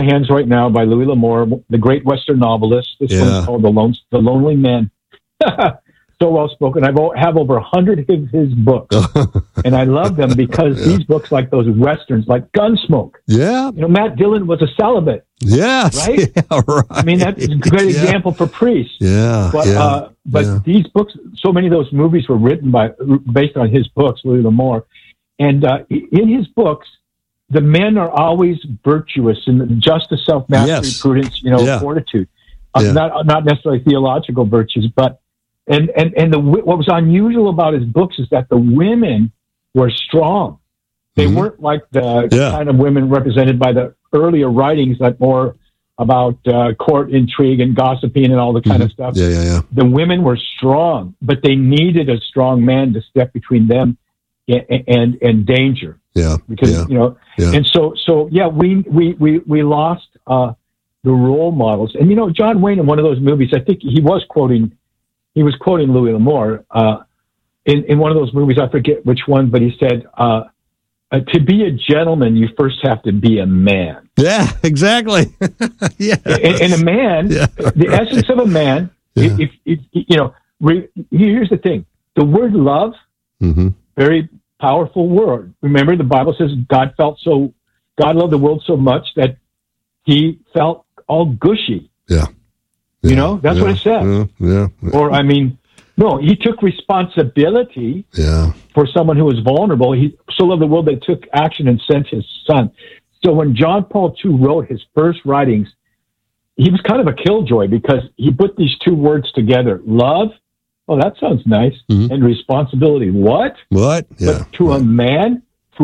my hands right now by Louis L'Amour, the great Western novelist. This one's called The Lonely Man. So well spoken. I have over 100 of his books, and I love them because these books, like those westerns, like Gunsmoke. Yeah, Matt Dillon was a celibate. Yes, right. Yeah, right. I mean, that's a great example for priests. Yeah, but these books, so many of those movies were written based on his books, Louis L'Amour, and in his books, the men are always virtuous in justice, self-mastery, prudence, fortitude. Not necessarily theological virtues, but. And what was unusual about his books is that the women were strong. They weren't like the kind of women represented by the earlier writings, that more about court intrigue and gossiping and all the kind of stuff. The women were strong, but they needed a strong man to step between them and danger. Because and so we lost the role models. And John Wayne in one of those movies, I think he was quoting Louis L'Amour in one of those movies. I forget which one, but he said, to be a gentleman, you first have to be a man. Yeah, exactly. And a man, the essence of a man, here's the thing. The word love, very powerful word. Remember, the Bible says God loved the world so much that he felt all gushy. That's what it said. Or, no, he took responsibility for someone who was vulnerable. He so loved the world that he took action and sent his son. So when John Paul II wrote his first writings, he was kind of a killjoy because he put these two words together. Love, oh, that sounds nice. And responsibility. What? What? Yeah. But to a man,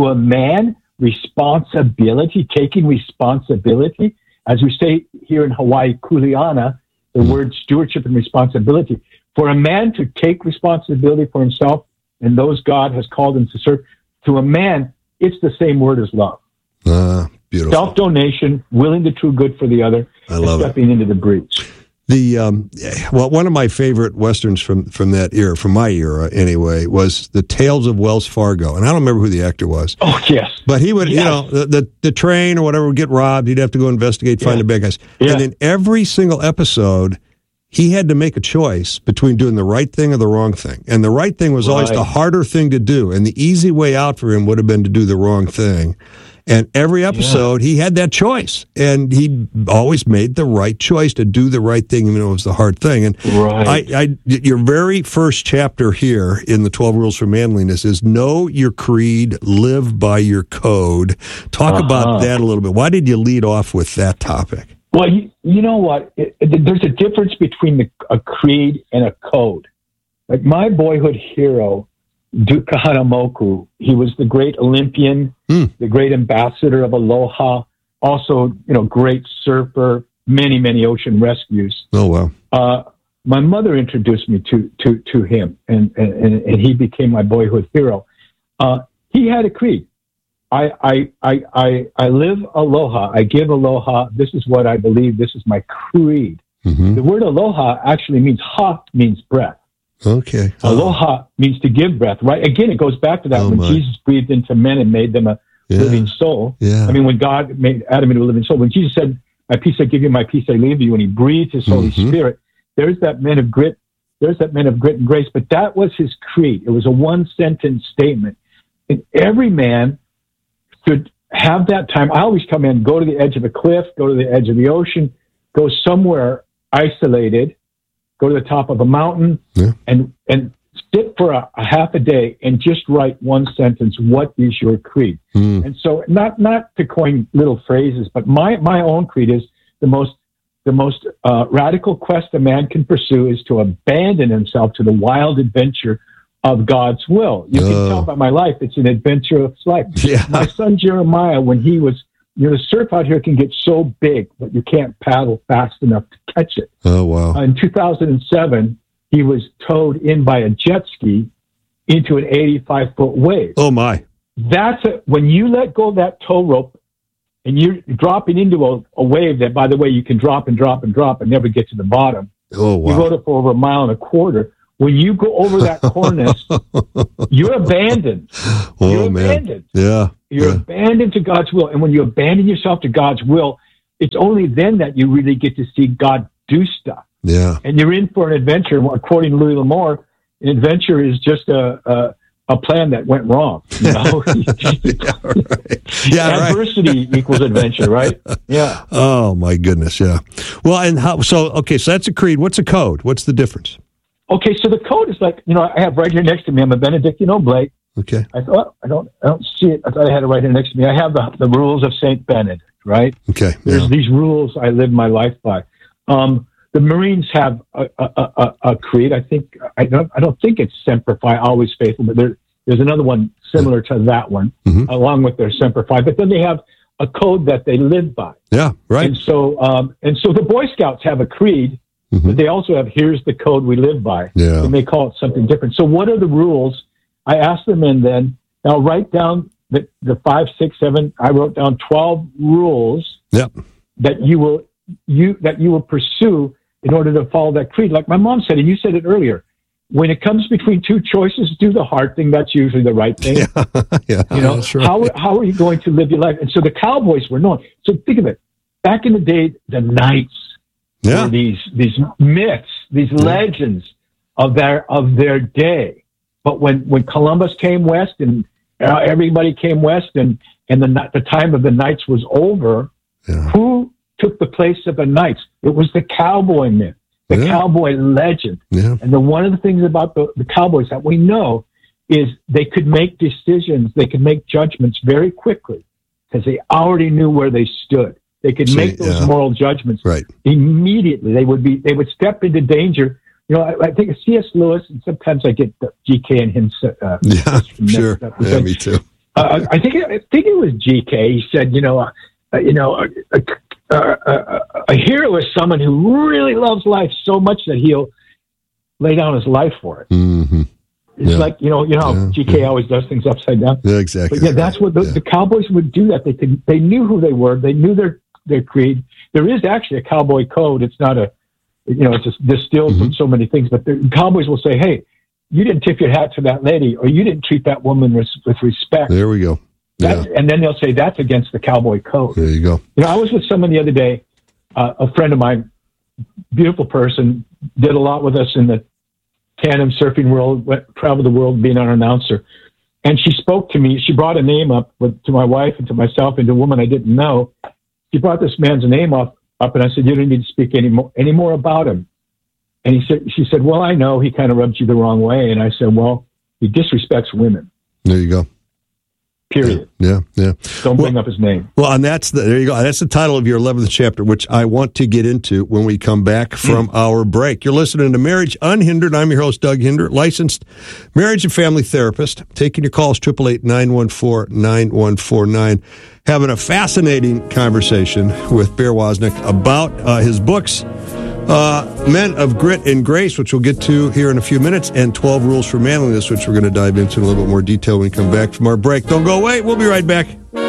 responsibility, taking responsibility, as we say here in Hawaii, kuleana, the word stewardship and responsibility. For a man to take responsibility for himself and those God has called him to serve, to a man, it's the same word as love. Beautiful. Self-donation, willing to do good for the other, and stepping into the breach. One of my favorite westerns from that era, from my era anyway, was The Tales of Wells Fargo, and I don't remember who the actor was. Oh yes, but he would, the train or whatever would get robbed. He'd have to go investigate, find the bad guys, and in every single episode, he had to make a choice between doing the right thing or the wrong thing, and the right thing was always the harder thing to do, and the easy way out for him would have been to do the wrong thing. And every episode, he had that choice, and he always made the right choice to do the right thing, even though it was the hard thing. And your very first chapter here in the 12 Rules for Manliness is know your creed, live by your code. Talk about that a little bit. Why did you lead off with that topic? Well, you know what? There's a difference between a creed and a code. Like my boyhood hero, Duke Kahanamoku, he was the great Olympian, the great ambassador of Aloha, also, great surfer, many, many ocean rescues. Oh, wow. My mother introduced me to him, and he became my boyhood hero. He had a creed. I live aloha. I give aloha. This is what I believe. This is my creed. The word aloha actually means means breath. Okay. Aloha means to give breath, right? Again, it goes back to that when Jesus breathed into men and made them a living soul. Yeah. I mean, when God made Adam into a living soul, when Jesus said, my peace I give you, my peace I leave you, when he breathed his Holy Spirit, there's that man of grit and grace. But that was his creed. It was a one-sentence statement. And every man should have that time. I always come in, go to the edge of a cliff, go to the edge of the ocean, go somewhere isolated, go to the top of a mountain, and sit for a half a day and just write one sentence. What is your creed? And so, not to coin little phrases, but my own creed is the most radical quest a man can pursue is to abandon himself to the wild adventure of God's will. You can tell by my life; it's an adventurous life. Yeah. My son Jeremiah, when he was. The surf out here can get so big that you can't paddle fast enough to catch it. Oh, wow. In 2007, he was towed in by a jet ski into an 85-foot wave. Oh, my. When you let go of that tow rope and you're dropping into a wave that, by the way, you can drop and drop and drop and never get to the bottom. Oh, wow. You rode it for over 1.25 miles. When you go over that cornice, you're abandoned. You're abandoned. Yeah. You're abandoned to God's will. And when you abandon yourself to God's will, it's only then that you really get to see God do stuff. Yeah. And you're in for an adventure. According to Louis L'Amour, an adventure is just a plan that went wrong. You know? Right. Yeah, adversity equals adventure, right? Yeah. Oh my goodness, yeah. Well, and how? So that's a creed. What's a code? What's the difference? Okay, so the code is like, I have right here next to me. I'm a Benedictine Oblate. Okay. I thought I don't see it. I thought I had it right here next to me. I have the rules of Saint Benedict, right? Okay. There's these rules I live my life by. The Marines have a creed. I don't think it's Semper Fi, always faithful, but there's another one similar to that one, along with their Semper Fi. But then they have a code that they live by. Yeah, right. And so the Boy Scouts have a creed, but they also have, here's the code we live by. Yeah. They may call it something different. So what are the rules? I asked them, and then now write down the 5, 6, 7. I wrote down 12 rules that you will pursue in order to follow that creed. Like my mom said, and you said it earlier, when it comes between two choices, do the hard thing. That's usually the right thing. Yeah, that's right. How are you going to live your life? And so the cowboys were known. So think of it. Back in the day, the knights were these myths, these legends of their day. But when Columbus came west and everybody came west and the time of the knights was over, who took the place of the knights? It was the cowboy myth, the cowboy legend. Yeah. And one of the things about the cowboys that we know is they could make decisions, they could make judgments very quickly because they already knew where they stood. They could make those moral judgments immediately. They would step into danger. I think of C.S. Lewis, and sometimes I get the G.K. and him. Sure. Yeah, me too. I think it was G.K. He said, a hero is someone who really loves life so much that he'll lay down his life for it. Mm-hmm. It's like, how G.K. always does things upside down. Yeah, exactly. But that's what the Cowboys would do. That they knew who they were. They knew their creed. There is actually a cowboy code. It's not it's just distilled from so many things. But the Cowboys will say, "Hey, you didn't tip your hat to that lady, or you didn't treat that woman with respect." There we go. And then they'll say that's against the cowboy code. There you go. I was with someone the other day, a friend of mine, beautiful person, did a lot with us in the tandem surfing world, traveled the world being an announcer. And she spoke to me. She brought a name up to my wife and to myself and to a woman I didn't know. She brought this man's name up, and I said, "You don't need to speak any more about him." And she said, "Well, I know he kind of rubs you the wrong way." And I said, "Well, he disrespects women." There you go. Period. Yeah. Don't bring up his name. Well, and there you go. That's the title of your 11th chapter, which I want to get into when we come back from our break. You're listening to Marriage Unhindered. I'm your host, Doug Hinder, licensed marriage and family therapist. Taking your calls, 888-914-9149. Having a fascinating conversation with Bear Wozniak about his books, Men of Grit and Grace, which we'll get to here in a few minutes, and 12 Rules for Manliness, which we're going to dive into in a little bit more detail when we come back from our break. Don't go away. We'll be right back.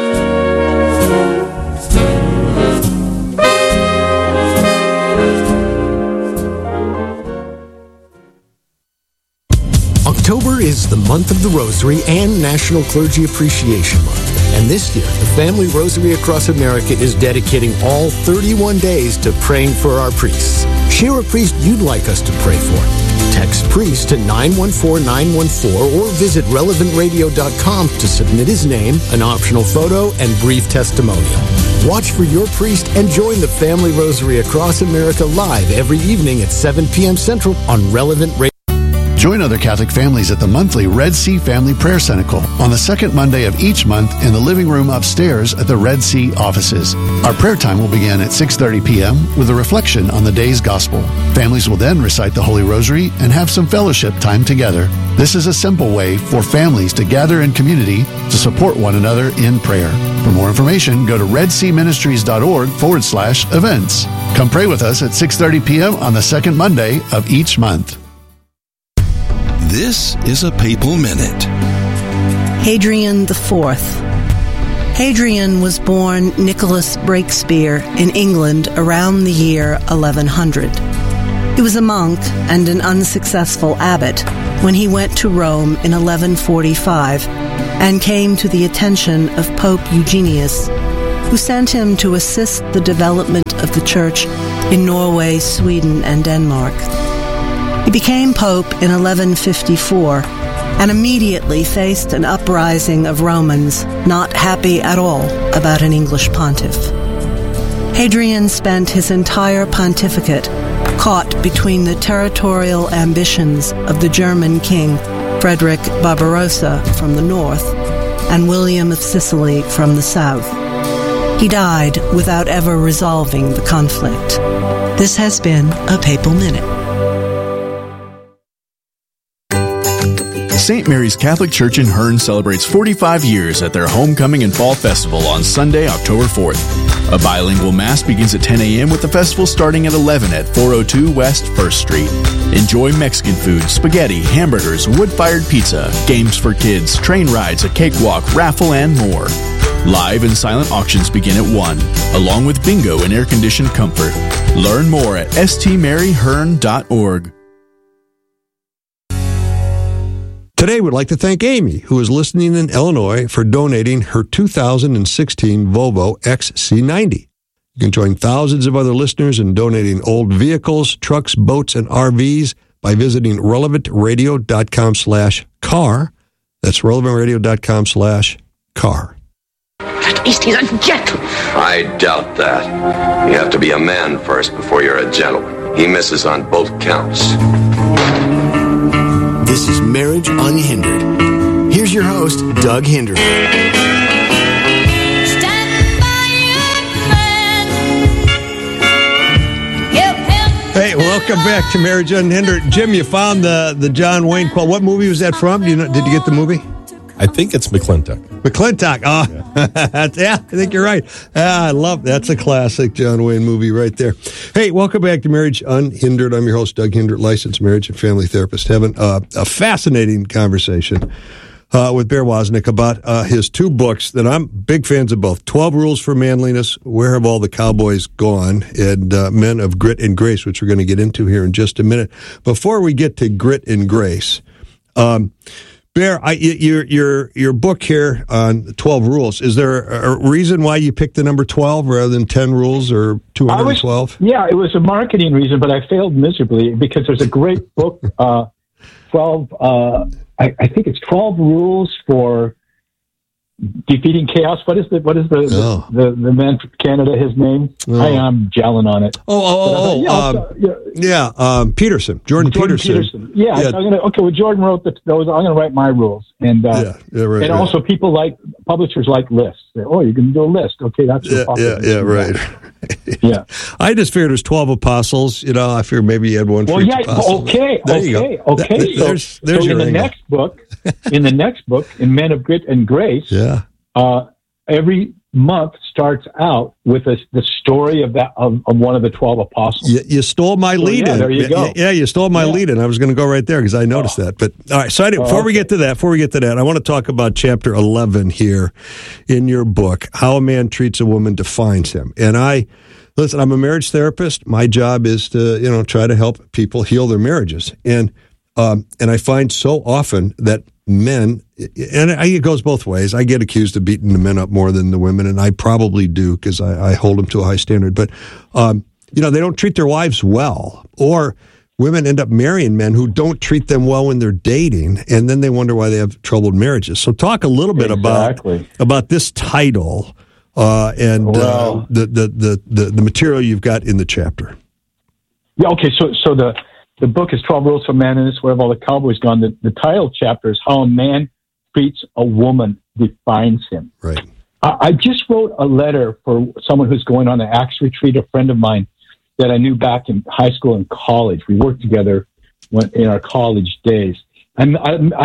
October is the month of the Rosary and National Clergy Appreciation Month. And this year, the Family Rosary across America is dedicating all 31 days to praying for our priests. Share a priest you'd like us to pray for. Text priest to 914-914 or visit relevantradio.com to submit his name, an optional photo, and brief testimonial. Watch for your priest and join the Family Rosary across America live every evening at 7 p.m. Central on Relevant Radio. Join other Catholic families at the monthly Red Sea Family Prayer Cenacle on the second Monday of each month in the living room upstairs at the Red Sea offices. Our prayer time will begin at 6:30 p.m. with a reflection on the day's gospel. Families will then recite the Holy Rosary and have some fellowship time together. This is a simple way for families to gather in community to support one another in prayer. For more information, go to redseaministries.org/events. Come pray with us at 6:30 p.m. on the second Monday of each month. This is a Papal Minute. Hadrian IV. Hadrian was born Nicholas Breakspear in England around the year 1100. He was a monk and an unsuccessful abbot when he went to Rome in 1145 and came to the attention of Pope Eugenius, who sent him to assist the development of the church in Norway, Sweden, and Denmark. He became pope in 1154 and immediately faced an uprising of Romans not happy at all about an English pontiff. Hadrian spent his entire pontificate caught between the territorial ambitions of the German king Frederick Barbarossa from the north and William of Sicily from the south. He died without ever resolving the conflict. This has been a Papal Minute. St. Mary's Catholic Church in Hearn celebrates 45 years at their Homecoming and Fall Festival on Sunday, October 4th. A bilingual Mass begins at 10 a.m. with the festival starting at 11 at 402 West 1st Street. Enjoy Mexican food, spaghetti, hamburgers, wood-fired pizza, games for kids, train rides, a cakewalk, raffle, and more. Live and silent auctions begin at 1, along with bingo and air-conditioned comfort. Learn more at stmaryhearn.org. Today, we'd like to thank Amy, who is listening in Illinois, for donating her 2016 Volvo XC90. You can join thousands of other listeners in donating old vehicles, trucks, boats, and RVs by visiting relevantradio.com/car. That's relevantradio.com/car. At least he's a gentleman. I doubt that. You have to be a man first before you're a gentleman. He misses on both counts. This is Marriage Unhindered. Here's your host, Doug Hinderman. Hey, welcome back to Marriage Unhindered. Jim, you found the John Wayne quote. What movie was that from? Did you get the movie? I think it's McClintock. McClintock. Oh, yeah, I think you're right. I love that's a classic John Wayne movie right there. Hey, welcome back to Marriage Unhindered. I'm your host, Doug Hindert, licensed marriage and family therapist, having a fascinating conversation with Bear Wozniak about his two books that I'm big fans of both. 12 Rules for Manliness, Where Have All the Cowboys Gone? And Men of Grit and Grace, which we're going to get into here in just a minute. Before we get to Grit and Grace, Bear, your book here on 12 rules, is there a reason why you picked the number 12 rather than 10 rules or 212? Yeah, it was a marketing reason, but I failed miserably because there's a great book, 12, I think it's 12 rules for defeating chaos. What is the man from Canada, his name? I am gelling on it. Peterson. Jordan Peterson. Yeah. Jordan wrote those. I'm going to write my rules. And also people like, publishers like lists. Oh, you can do a list. Okay, that's right. Yeah. I just figured it was 12 apostles. I figured maybe you had one for each apostle. Okay. There's so in the next book, in Men of Grit and Grace, every month starts out with the story of one of the 12 apostles. You stole my lead in. There you go. Yeah, you stole my lead in. I was going to go right there because I noticed that. But all right, so before we get to that, I want to talk about chapter 11 here in your book, How a Man Treats a Woman Defines Him. And listen, I'm a marriage therapist. My job is to, try to help people heal their marriages. And I find so often that men, and it goes both ways. I get accused of beating the men up more than the women, and I probably do because I hold them to a high standard. But, they don't treat their wives well, or women end up marrying men who don't treat them well when they're dating, and then they wonder why they have troubled marriages. So talk a little bit about this title and the material you've got in the chapter. Yeah, okay, so the book is 12 Rules for Manliness, Where Have All the Cowboys Gone? The title chapter is How a Man Treats a Woman Defines Him. Right. I just wrote a letter for someone who's going on an Acts retreat, a friend of mine that I knew back in high school and college. We worked together in our college days. We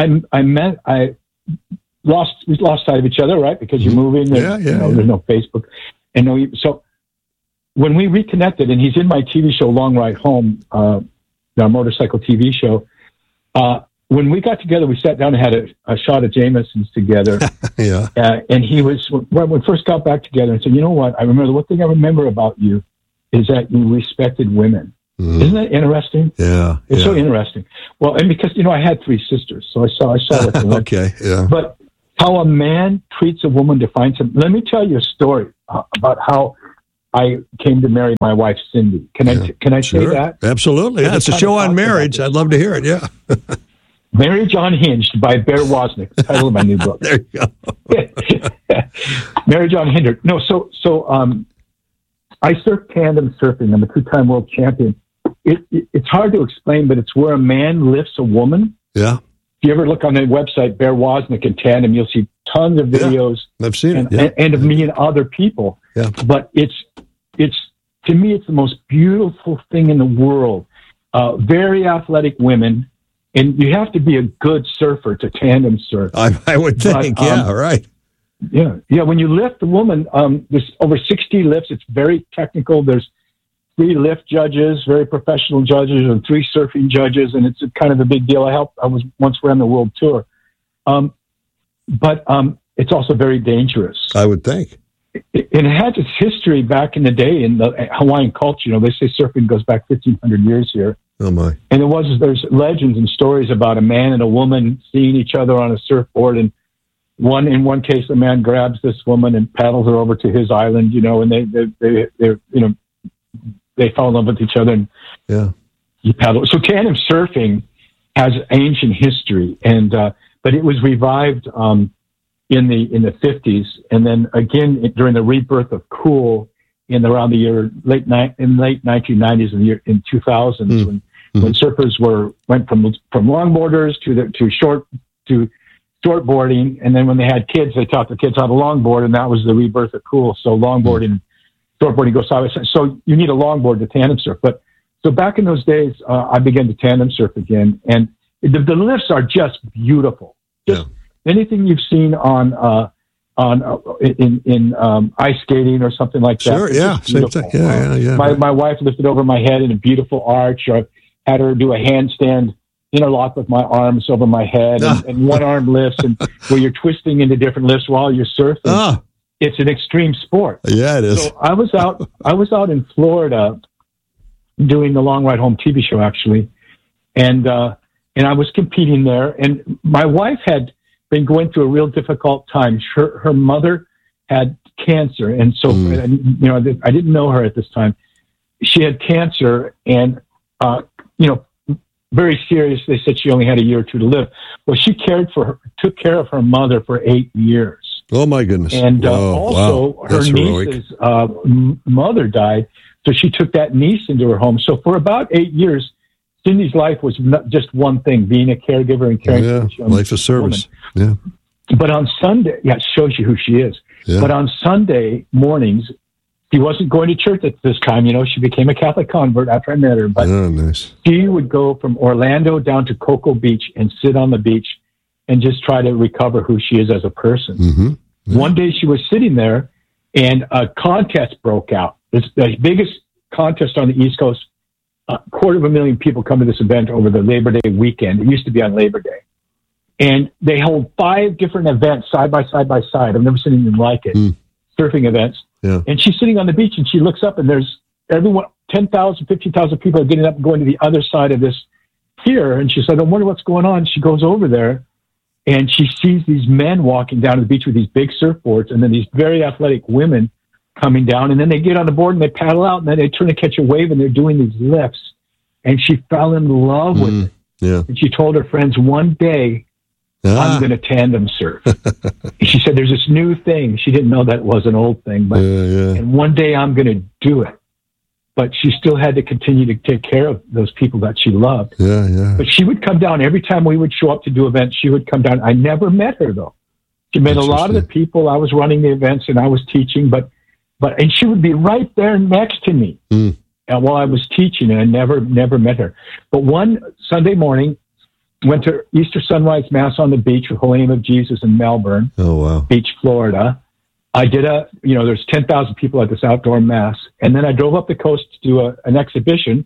lost sight of each other, right? Because you're moving. There's no Facebook. So when we reconnected, and he's in my TV show, Long Ride Home, our motorcycle TV show. When we got together, we sat down and had a shot of Jameson's together. Yeah. And he was, when we first got back together, and said, you know what? I remember, the one thing I remember about you is that you respected women. Mm. Isn't that interesting? Yeah. It's so interesting. Well, and because, I had 3 sisters, so I saw what they went. Okay, yeah. But how a man treats a woman defines him. Let me tell you a story. about how I came to marry my wife, Cindy. Can I say that? Absolutely. Yeah, it's a show on marriage. I'd love to hear it. Yeah. Marriage Unhinged by Bear Wozniak, the title of my new book. There you go. Marriage Unhindered. No, so I surf tandem surfing. I'm a 2-time world champion. It's hard to explain, but it's where a man lifts a woman. Yeah. If you ever look on the website, Bear Wozniak in tandem, you'll see tons of videos. Yeah, I've seen it. And of me and other people. Yeah. But it's to me, it's the most beautiful thing in the world. Very athletic women. And you have to be a good surfer to tandem surf. I would think, right. Yeah. When you lift a woman, there's over 60 lifts. It's very technical. There's 3 lift judges, very professional judges, and 3 surfing judges, and it's kind of a big deal. I was once ran the world tour, but it's also very dangerous. I would think. And it has its history back in the day in the Hawaiian culture. They say surfing goes back 1,500 years here. Oh my! And there's legends and stories about a man and a woman seeing each other on a surfboard, and in one case, a man grabs this woman and paddles her over to his island, and they fall in love with each other, and you paddle. So tandem surfing has ancient history, and but it was revived in the 50s, and then again during the rebirth of cool in around the year late 1990s and in 2000s when surfers went from longboarders to shortboarding, and then when they had kids, they taught the kids how to longboard, and that was the rebirth of cool. So longboarding and shortboarding go side by side. So you need a longboard to tandem surf. But so back in those days, I began to tandem surf again, and the lifts are just beautiful. Anything you've seen on ice skating or something like that. Sure, yeah, same thing. Yeah. My wife lifted over my head in a beautiful arch. Or I had her do a handstand interlock with my arms over my head, and one arm lifts, and where you're twisting into different lifts while you're surfing. It's an extreme sport. Yeah, it is. So I was out in Florida doing the Long Ride Home TV show, actually, and I was competing there. And my wife had been going through a real difficult time. Her mother had cancer, and so I didn't know her at this time. She had cancer, and very serious. They said she only had a year or 2 to live. Well, she took care of her mother for 8 years. Oh my goodness! And also, her niece's mother died, so she took that niece into her home. So for about 8 years, Cindy's life was not just one thing: being a caregiver and caring for this young life of service. Woman. Yeah. But on Sunday, it shows you who she is. Yeah. But on Sunday mornings, she wasn't going to church at this time. She became a Catholic convert after I met her. But nice. She would go from Orlando down to Cocoa Beach and sit on the beach and just try to recover who she is as a person. Mm-hmm. Yeah. One day she was sitting there, and a contest broke out. It's the biggest contest on the East Coast. 250,000 people come to this event over the Labor Day weekend. It used to be on Labor Day. And they hold 5 different events side by side by side. I've never seen anything like it. Surfing events. Yeah. And she's sitting on the beach, and she looks up, and there's everyone, 10,000, 15,000 people are getting up and going to the other side of this pier. And she said, I wonder what's going on. She goes over there, and she sees these men walking down to the beach with these big surfboards, and then these very athletic women coming down, and then they get on the board and they paddle out, and then they turn to catch a wave, and they're doing these lifts. And she fell in love with it. Yeah. And she told her friends, one day I'm going to tandem surf. And she said, there's this new thing. She didn't know that was an old thing, but and one day I'm going to do it. But she still had to continue to take care of those people that she loved. But she would come down every time we would show up to do events. She would come down. I never met her though. She met a lot of the people. I was running the events and I was teaching, and she would be right there next to me while I was teaching, and I never met her. But one Sunday morning, went to Easter sunrise mass on the beach with Holy Name of Jesus in Melbourne, Beach, Florida. I did there's 10,000 people at this outdoor mass, and then I drove up the coast to do an exhibition.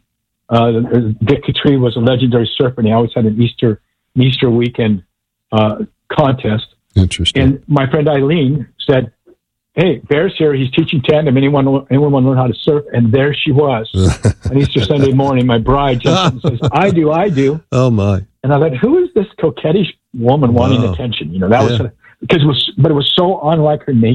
Dick Catry was a legendary surfer, and he always had an Easter weekend contest. Interesting. And my friend Eileen said, hey, Bear's here. He's teaching tandem. Anyone want to learn how to surf? And there she was on Easter Sunday morning. My bride says, I do. Oh, my. And I thought, who is this coquettish woman wanting attention? That was because it was so unlike her nature.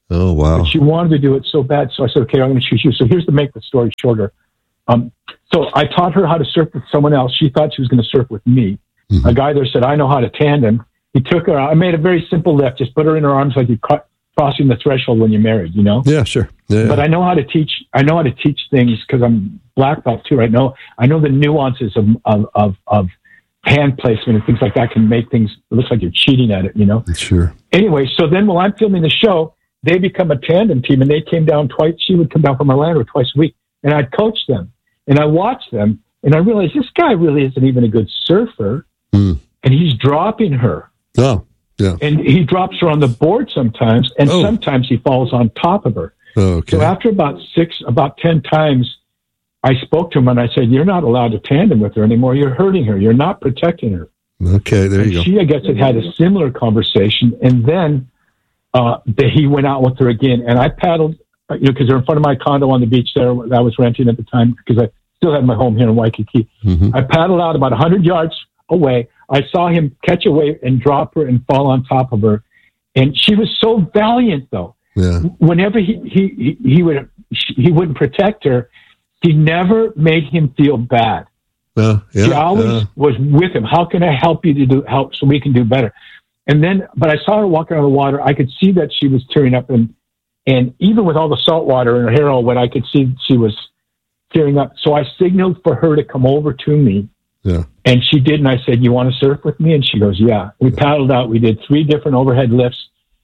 Oh, wow. But she wanted to do it so bad. So I said, okay, I'm going to choose you. So here's to make the story shorter. So I taught her how to surf with someone else. She thought she was going to surf with me. A guy there said, I know how to tandem. He took her. I made a very simple lift. Just put her in her arms like you're crossing the threshold when you're married, you know? Yeah, sure. Yeah. But I know how to teach. I know how to teach things because I'm black belt too. Right? I know the nuances of hand placement and things like that can make things. It looks like you're cheating at it, you know? Sure. Anyway, so then while I'm filming the show, they become a tandem team, and they came down twice. She would come down from Orlando twice a week, and I'd coach them, and I watched them, and I realized this guy really isn't even a good surfer, and he's dropping her. Oh, yeah. And he drops her on the board sometimes, and sometimes he falls on top of her. Okay. So after about 10 times, I spoke to him, and I said, you're not allowed to tandem with her anymore. You're hurting her. You're not protecting her. Okay, there you go. She, I guess, had a similar conversation, and then he went out with her again, and I paddled, because they're in front of my condo on the beach there that I was renting at the time, because I still had my home here in Waikiki. I paddled out about 100 yards away. I saw him catch a wave and drop her and fall on top of her, and she was so valiant, though. Yeah. Whenever he wouldn't protect her, he never made him feel bad. She always was with him. How can I help you to help so we can do better? And then, but I saw her walking on the water. I could see that she was tearing up, and even with all the salt water in her hair all wet, I could see she was tearing up. So I signaled for her to come over to me. Yeah. And she did, and I said, you want to surf with me? And she goes, yeah. We paddled out. We did 3 different overhead lifts.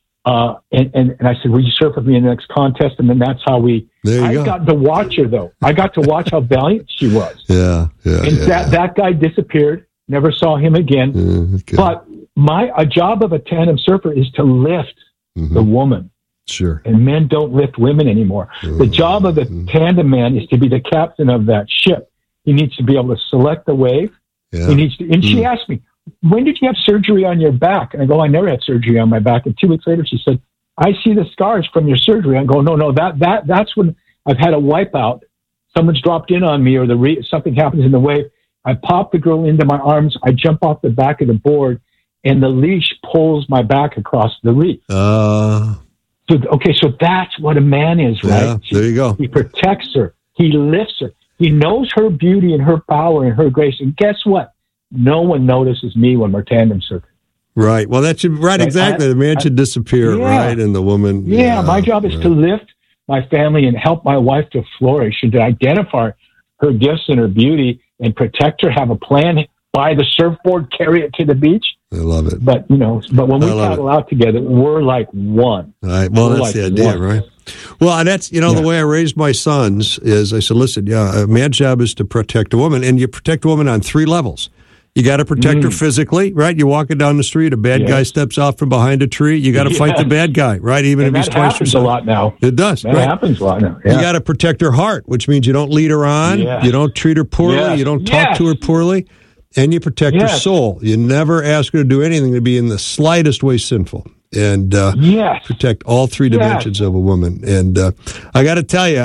And I said, will you surf with me in the next contest? And then that's how I got to watch her, though. I got to watch how valiant she was. Yeah. And that guy disappeared. Never saw him again. Okay. But a job of a tandem surfer is to lift the woman. Sure. And men don't lift women anymore. The job of the tandem man is to be the captain of that ship. He needs to be able to select the wave. Yeah. He needs to, and she asked me, when did you have surgery on your back? And I go, I never had surgery on my back. And 2 weeks later, she said, I see the scars from your surgery. I go, no, that's when I've had a wipeout. Someone's dropped in on me, or something happens in the wave. I pop the girl into my arms. I jump off the back of the board, and the leash pulls my back across the reef. So that's what a man is, right? Yeah, there you go. He protects her. He lifts her. He knows her beauty and her power and her grace. And guess what? No one notices me when we're tandem surfing. Right. Well, that should, exactly. The man should disappear, right? And the woman. Yeah, my job is to lift my family and help my wife to flourish and to identify her gifts and her beauty and protect her, have a plan, buy the surfboard, carry it to the beach. I love it. But, when we paddle out together, we're like one. Right. Well, that's the idea, right? Well, and that's, the way I raised my sons is I said, listen, a man's job is to protect a woman, and you protect a woman on 3 levels. You got to protect her physically, right? You're walking down the street, a bad guy steps off from behind a tree. You got to fight the bad guy, right? Even if he's twice your size. That happens a lot now. It does. That happens a lot now. Yeah. You got to protect her heart, which means you don't lead her on. You don't treat her poorly. You don't talk to her poorly. And you protect her soul. You never ask her to do anything to be in the slightest way sinful. And protect all 3 dimensions of a woman. And I got to tell you,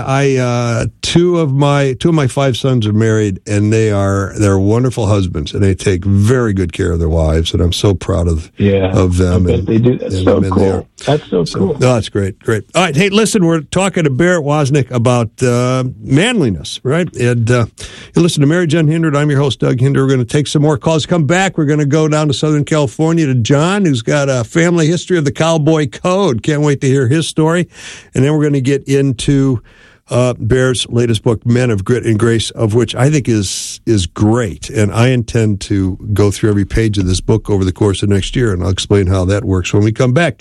two of my 5 sons are married, and they're wonderful husbands, and they take very good care of their wives. And I'm so proud of them. And they do. That's so cool. That's so cool. No, that's great. All right, hey, listen, we're talking to Barrett Wozniak about manliness, right? And you listen to Mary Jen Hindred. I'm your host, Doug Hinder. We're going to take some more calls. Come back. We're going to go down to Southern California to John, who's got a family history of the Cowboy Code. Can't wait to hear his story. And then we're going to get into Bear's latest book, Men of Grit and Grace, of which I think is great. And I intend to go through every page of this book over the course of next year, and I'll explain how that works when we come back.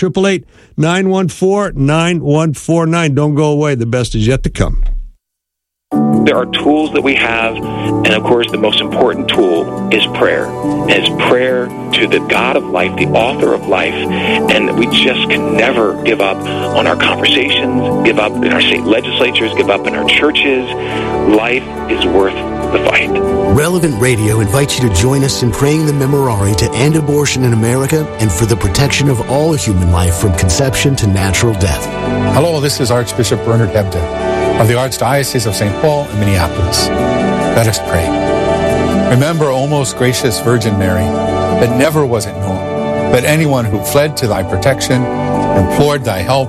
888-914-9149. Don't go away. The best is yet to come. There are tools that we have, and of course the most important tool is prayer. And it's prayer to the God of life, the author of life, and we just can never give up on our conversations, give up in our state legislatures, give up in our churches. Life is worth the fight. Relevant Radio invites you to join us in praying the Memorare to end abortion in America and for the protection of all human life from conception to natural death. Hello, this is Archbishop Bernard Hebda of the Archdiocese of St. Paul in Minneapolis. Let us pray. Remember, O most gracious Virgin Mary, that never was it known that anyone who fled to thy protection, implored thy help,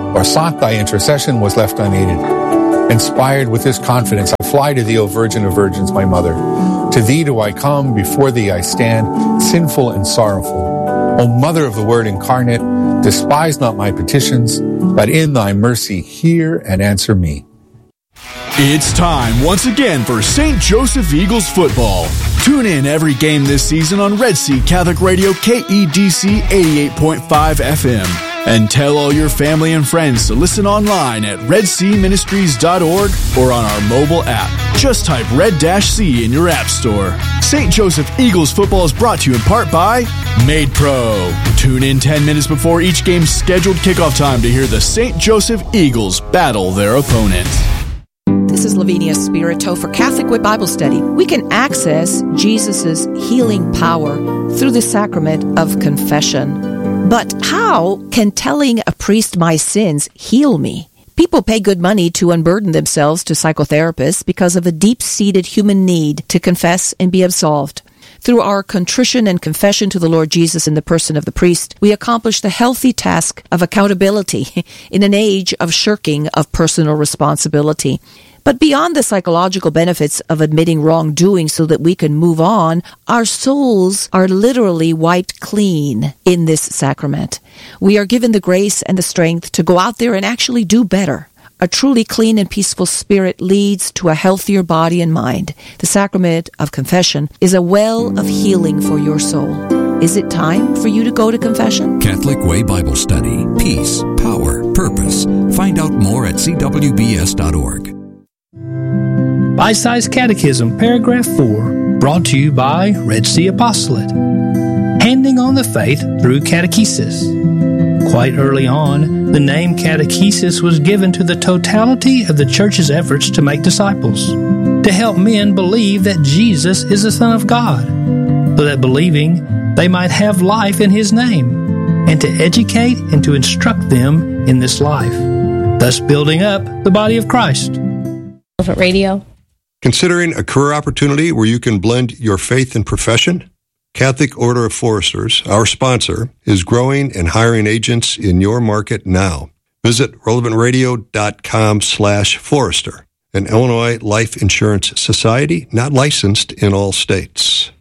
or sought thy intercession was left unaided. Inspired with this confidence, I fly to thee, O Virgin of Virgins, my mother. To thee do I come, before thee I stand, sinful and sorrowful. O Mother of the Word incarnate, despise not my petitions, but in thy mercy hear and answer me. It's time once again for St. Joseph Eagles football. Tune in every game this season on Red Sea Catholic Radio KEDC 88.5 FM. And tell all your family and friends to listen online at redseaministries.org or on our mobile app. Just type Red-C in your app store. St. Joseph Eagles football is brought to you in part by Made Pro. Tune in 10 minutes before each game's scheduled kickoff time to hear the St. Joseph Eagles battle their opponent. This is Lavinia Spirito for Catholic Way Bible Study. We can access Jesus' healing power through the sacrament of confession. But how can telling a priest my sins heal me? People pay good money to unburden themselves to psychotherapists because of a deep-seated human need to confess and be absolved. Through our contrition and confession to the Lord Jesus in the person of the priest, we accomplish the healthy task of accountability in an age of shirking of personal responsibility. But beyond the psychological benefits of admitting wrongdoing so that we can move on, our souls are literally wiped clean in this sacrament. We are given the grace and the strength to go out there and actually do better. A truly clean and peaceful spirit leads to a healthier body and mind. The sacrament of confession is a well of healing for your soul. Is it time for you to go to confession? Catholic Way Bible Study. Peace, power, purpose. Find out more at cwbs.org. Bite-sized Catechism, Paragraph 4, brought to you by Red Sea Apostolate. Handing on the faith through catechesis. Quite early on, the name catechesis was given to the totality of the Church's efforts to make disciples, to help men believe that Jesus is the Son of God, so that believing they might have life in His name, and to educate and to instruct them in this life, thus building up the body of Christ. Radio. Considering a career opportunity where you can blend your faith and profession? Catholic Order of Foresters, our sponsor, is growing and hiring agents in your market now. Visit relevantradio.com/Forester, an Illinois Life Insurance Society not licensed in all states.